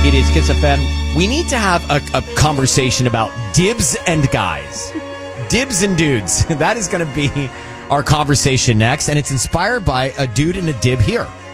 It is Kiss FM. We need to have a conversation about dibs and guys. Dibs and dudes. That is going to be our conversation next, and it's inspired by a dude and a dib here.